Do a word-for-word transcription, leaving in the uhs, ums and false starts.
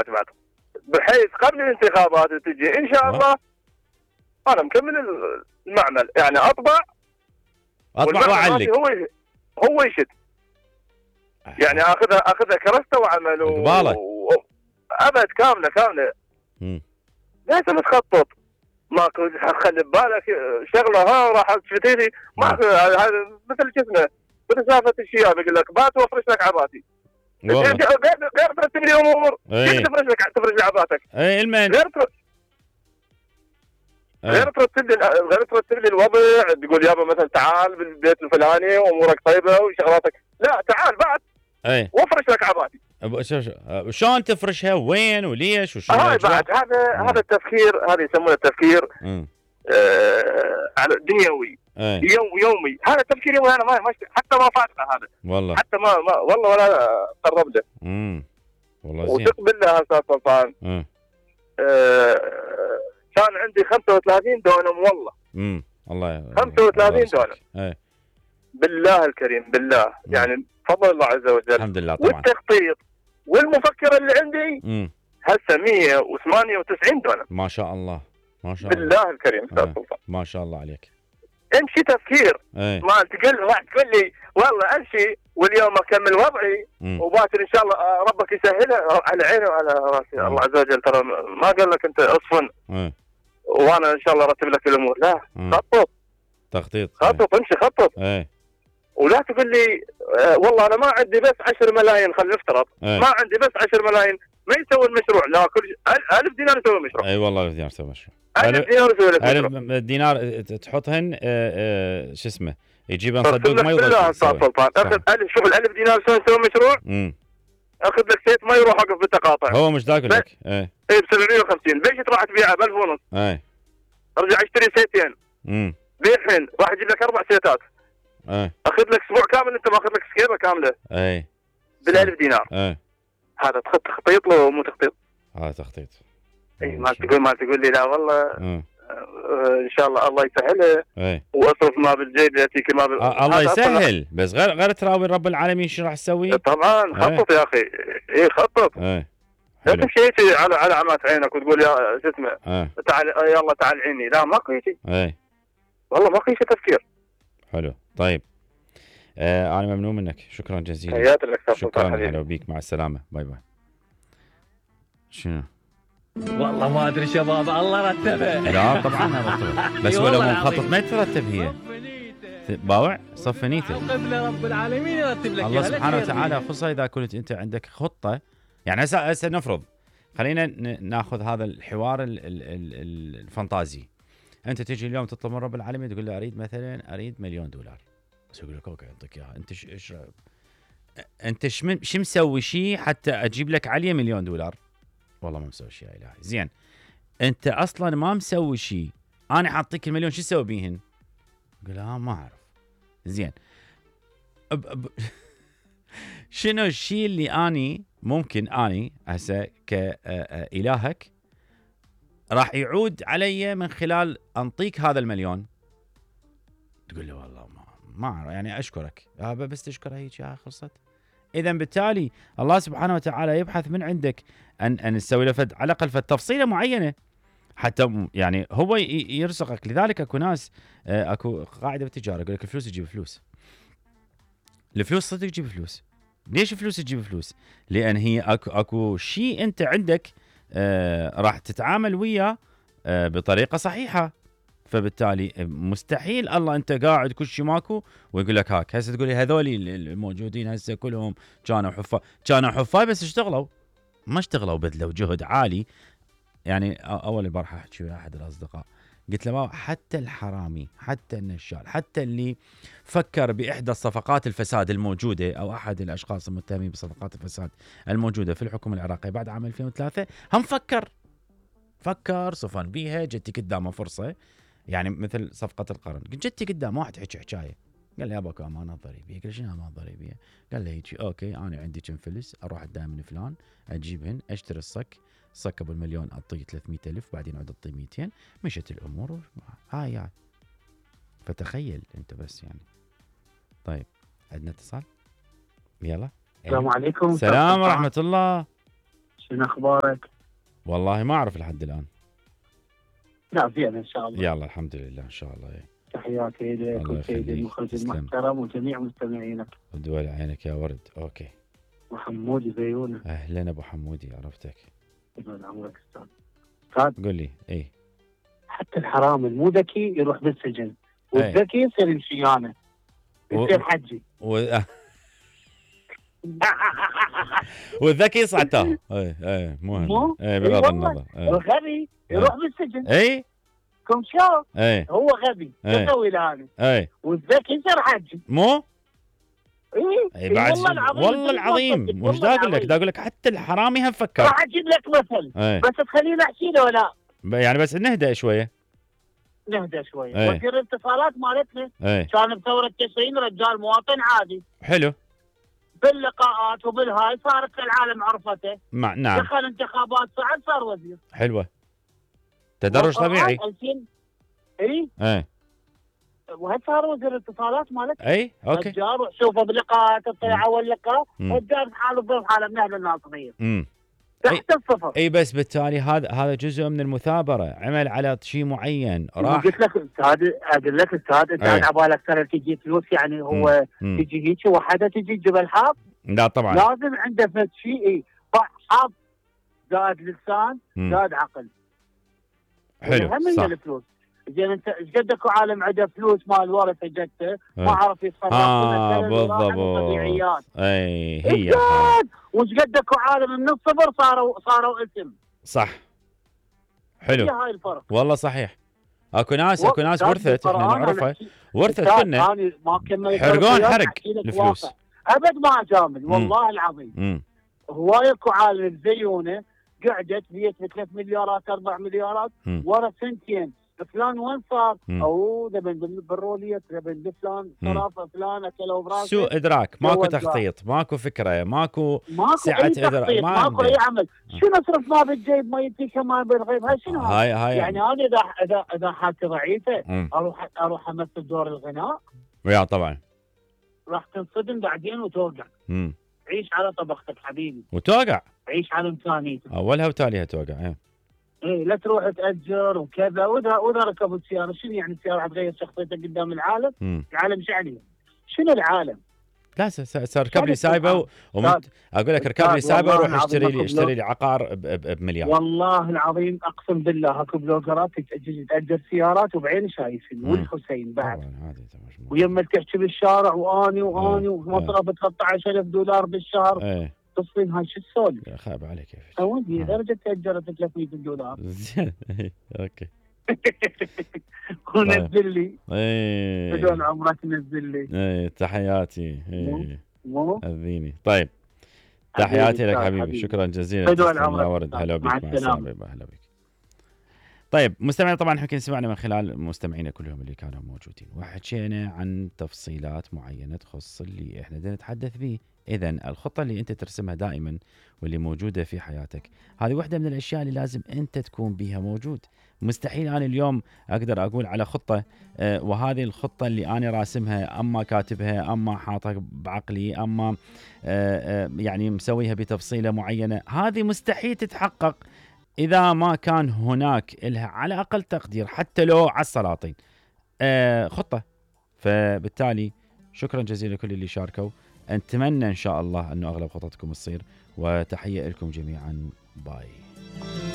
بعد بعد بحيث قبل الانتخابات تجي ان شاء الله انا مكمل المعمل، يعني اطبع اطبع واعلق، هو هو يشد، يعني اخذها اخذها كرسته وعمل قبالك و... ابد كامله كامله. امم لازم تخطط، ماكو خلي ببالك شغله ها راح تفتيلي ماكو هذا مثل شو اسمه مثل سالفه الشياب يقول لك بات وافرش لك عباتي، غير غير ترتب لي امور كيف تفرش لك تفرش لي عباتك؟ اي المن غير غير ترتب لي غير ترتب لي الوضع، تقول يابا مثلا تعال بالبيت الفلاني وامورك طيبه وشغلاتك، لا تعال بعد اي وافرش لك عباتي. شلون تفرشها وين وليش وشو هاي بعد هذا هذا التفكير، هذا يسمونه التفكير آه على دنيوي يوم يومي، هذا التفكير يومي انا ما حتى ما فاتنا هذا والله، حتى ما, ما والله ولا قرب له. امم والله زين. وتقبل له استاذ سلطان امم آه كان عندي خمسة وثلاثين دونم والله. امم الله خمسة وثلاثين دونم ايه بالله الكريم بالله مم. يعني بفضل الله عز وجل الحمد لله طبعا. والتخطيط والمفكر اللي عندي امم هسه مية وثمانية وتسعين دونم ما شاء الله ما شاء الله بالله الكريم استاذ اه. سلطان ما شاء الله عليك. امشي تفكير ايه. ما تقول واحد تقول لي والله امشي واليوم اكمل وضعي مم. وباكر ان شاء الله ربك يسهلها على عيني وعلى راسي. الله عز وجل ترى ما قال لك انت اصفن ايه. وانا ان شاء الله ارتب لك الامور، لا مم. خطط تخطيط خطط امشي خطط ايه. ولا تقول لي آه والله انا ما عندي بس عشر ملايين خلينا نفترض ايه. ما عندي بس عشر ملايين ما يسوي المشروع، لا كل ألف دينار يسوي المشروع. اي والله ألف دينار يسوي مشروع. ألف دينار يسوي لك مشروع. ألف دينار تحطهن اه اه شو اسمه يجيبها صندوق ما يوضع. لا سلطان اخذ ألف شوف الألف دينار شلون يسوي مشروع؟ امم اخذ لك زيت ما يروح وقف بالتقاطع. هو مش ذاك لك ايه اي ب سبعمية وخمسين ليش تروح تبيعها ب ألف ونص؟ اي ارجع اشتري زيتين امم بيحين راح يجيب لك اربع زيتات. اي اخذ لك اسبوع كامل انت ماخذ لك سكيبه كامله. اي بالألف دينار. اي هذا تخطيط له مو تخطيط. هذا تخطيط. اي ما تقول ما تقول لي لا والله اه. ان شاء الله الله يسهلها اي واصرف ما بالجيب ياتيك ما بال... آه الله يسهل بس غير غير تراوي رب العالمين شو راح تسوي؟ طبعا خطط يا اخي اي خطط. اي لا تمشي هيك على على عمات عينك وتقول يا شو اسمه اه. تعال يلا تعال عيني، لا ماكو هيك. اي والله ماكو هيك تفكير. حلو طيب آه انا ممنون منك شكرا جزيلا. حياك الله شكرا هلا وبيك مع السلامه باي باي. شنو؟ والله ما ادري شباب الله رتبه. لا طبعا رتبه بس ولا مو مخطط ما ترتب هي باوع صف نيته قبل رب العالمين يرتب لك الله سبحانه وتعالى، خصوصا اذا كنت انت عندك خطه. يعني هسه هسه نفرض خلينا ناخذ هذا الحوار ال ال ال الفانتازي. انت تجي اليوم تطلب من رب العالمين تقول له اريد مثلا اريد مليون دولار، بس يقول لك اوكي اعطيك اياها. انت ايش انت شو مسوي شيء حتى اجيب لك عليه مليون دولار؟ والله ما مسوي شيء يا الهي. زين انت اصلا ما مسوي شيء، انا حاعطيك المليون شو تسوي بيهن؟ يقول اه ما اعرف. زين أب أب شنو الشيء اللي اني ممكن اني هسه كالهك راح يعود علي من خلال انطيك هذا المليون؟ تقول له والله ما ما اعرف يعني اشكرك آه بس تشكر هيك يا خلصت. اذا بالتالي الله سبحانه وتعالى يبحث من عندك ان ان تسوي له فد على الاقل فد تفصيله معينه حتى يعني هو يرزقك. لذلك اكو ناس اكو قاعده بالتجاره يقول لك الفلوس تجيب فلوس. الفلوس صدق تجيب فلوس. ليش الفلوس تجيب فلوس؟ لان هي اكو اكو شيء انت عندك آه راح تتعامل وياه آه بطريقه صحيحه، فبالتالي مستحيل الله انت قاعد كل شيء ماكو ويقول لك هاك. هسه تقول لي هذول الموجودين هسه كلهم كانوا حفاظ كانوا حفاظ بس اشتغلوا ما اشتغلوا بذلوا جهد عالي. يعني اول البارحه احكي ويا احد الاصدقاء قلت له حتى الحرامي حتى النشال حتى اللي فكر باحدى الصفقات الفساد الموجوده او احد الاشخاص المتهمين بصفقات الفساد الموجوده في الحكومه العراقيه بعد عام ألفين وثلاثة هم فكر فكر صفن بيها. جتي قدامه فرصه يعني مثل صفقه القرن، جتي قدامه واحد حكي حكايه قال لي اباكو امانه ضريبيه. قال شنو امانه ضريبيه؟ قال لي هيك اوكي انا عندي كم فلس اروح اداهم من فلان اجيبهن اشتري الصك صك ابو المليون اعطيه ثلاثمية ألف بعدين عود اعطيه مئتين مشت الامور هاي يعني. فتخيل انت بس يعني. طيب عندنا اتصال يلا. السلام عليكم. السلام ورحمه الله. شنو اخبارك؟ والله ما اعرف لحد الان. لا زين ان شاء الله. يلا الحمد لله ان شاء الله. تحياتي لك الله وسيد يخليك. المخرج تسلم. المحترم وجميع مستمعينك. ودول عينك يا ورد. اوكي. وحمودي زيونه. اهلا ابو حمودي، عرفتك. يطول عمرك استاذ. استاذ قول لي. اي حتى الحرام المو ذكي يروح بالسجن، والذكي يصير يمشيانه و- يصير حجي. و... والذكي يصعد تاهو. اي اي مو مو؟ هم. اي إي بغض والله. النظر. اي الغبي يروح بالسجن. اي كم شاف اي هو غبي إيه. يسوي له هذا، اي والذكي يصير حجي. مو اي اي بعد والله العظيم. والله العظيم مش دا اقول لك، دا اقول لك حتى الحرامي هم فكر. راح اجيب لك مثل اي بس تخليني احكي له ولا يعني بس نهدأ شويه. نهدى شويه. إيه. وزير الاتصالات مالتنا اي كان بثوره تسعين رجال مواطن عادي، حلو. باللقاءات وبالهاي صارت العالم عرفته. مع نعم دخل انتخابات صعد صار وزير. حلوه. تدرج طبيعي. ألفين اي اي وهل صار وزير الاتصالات مالتنا. اي اوكي. رجال وشوفه بلقاءات تطلع اول لقاء مم. رجال حاله بضيف حاله من اهل الناصريه امم تحت الصفر. اي بس بالتالي هذا هذا جزء من المثابره، عمل على شيء معين راح. قلت لك استاذ، اقول لك استاذ انت أي. على بالك ترى تجي فلوس يعني هو مم. تجي هيك وحده تجي جبل حاب. لا طبعا. لازم عنده فد شيء اي حاب زاد لسان مم. زاد عقل. حلو هم صح. الفلوس. زين انت ايش قد اكو عالم عنده فلوس مال ورثه جدته ما أي. عرف يتصرف. اه مثلاً وراح بالضبط. طبيعيات. اي هي إزاي؟ وش قد اكو عالم من الصفر صاروا صاروا اسم. صح. هي حلو هاي الفرق. والله صحيح. اكو ناس اكو ناس أستاذ ورثت احنا بالقرآن أنا نعرفها، أحكي- ورثت أستاذ كنا أنا ما كملت حرقون الرياض، حرق أحكي لك الفلوس. واقع. ابد ما اجامل والله العظيم. امم هواي اكو عالم زيونه قعدت بيت بثلاث مليارات اربع مليارات مم. ورا سنتين فلان وين صار؟ مم. او ذبن بالروليه ذبن فلان مم. صرف فلان اكلوا براسه. سوء ادراك، ماكو هو تخطيط، ماكو فكره، ماكو ماكو سعة اي إدراك، تخطيط، ما ماكو عنده. اي عمل. شنو اصرف ما بالجيب ما يدي كمان بالغيب؟ هاي شنو هاي؟ هاي هاي يعني انا اذا اذا اذا حالتي ضعيفه مم. اروح اروح امثل دور الغناء يا طبعا. راح تنصدم بعدين وتوقع. امم عيش على طبختك حبيبي، وتوقع عيش على امكانيتك. اولها وتاليها توقع. ايه ايه لا تروح تاجر وكذا. واذا واذا ركبوا السياره شنو يعني السياره حتغير شخصيتك قدام العالم؟ امم العالم شعني شنو العالم؟ لا س- س- صار اركب لي هذا سايبه و... ومت... اقول لك اركب لي أستاذ سايبه والله وروح العظيم اشتري لي أكو اشتري لي عقار ب... ب... بمليار. والله العظيم اقسم بالله اكو بلوجرات تجي تاجر سيارات وبعين شايفين مم. والحسين بعد. طبعا هذه طبعا مش ويما تحكي بالشارع واني واني إيه. ومصرف ثلاثة عشر ألف دولار بالشهر. ايه تصفين هاي شو السولف؟ يا خايب عليك يا فيش. اودي آه. درجه تاجرت ثلاثمية دولار زين اوكي. ونزل لي ايه بدون عمرك نزل لي. ايه تحياتي. ايه مو اذيني. طيب تحياتي لك أستاذ حبيبي، حبيبي. شكرا جزيلا. بدون تسلم عمرك يا ورد. أستاذ. هلا مع بك. مع السلامة. السلامه. هلا بك. طيب مستمعينا طبعا احنا كنا سمعنا من خلال مستمعينا كلهم اللي كانوا موجودين وحكينا عن تفصيلات معينه تخص اللي احنا بدنا نتحدث به. اذا الخطه اللي انت ترسمها دائما واللي موجوده في حياتك هذه واحده من الاشياء اللي لازم انت تكون بيها موجود. مستحيل انا اليوم اقدر اقول على خطه آه وهذه الخطه اللي انا راسمها اما كاتبها اما حاطها بعقلي اما آه آه يعني مسويها بتفصيله معينه، هذه مستحيل تتحقق إذا ما كان هناك لها على أقل تقدير حتى لو على السلاطين آه خطة. فبالتالي شكرا جزيلا لكل اللي شاركوا، نتمنى إن شاء الله أنه أغلب خططكم تصير، وتحية لكم جميعا. باي.